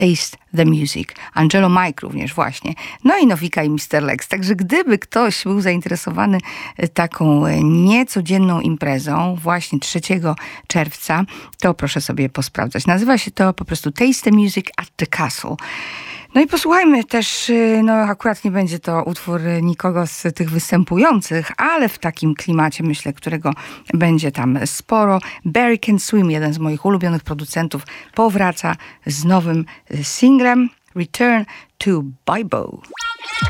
Taste the Music. Angelo Mike również właśnie. No i Nowika i Mr. Lex. Także gdyby ktoś był zainteresowany taką niecodzienną imprezą właśnie 3 czerwca, to proszę sobie posprawdzać. Nazywa się to po prostu Taste the Music at the Castle. No i posłuchajmy też, no akurat nie będzie to utwór nikogo z tych występujących, ale w takim klimacie, myślę, którego będzie tam sporo. Barry Can Swim, jeden z moich ulubionych producentów, powraca z nowym singlem Return to Bible.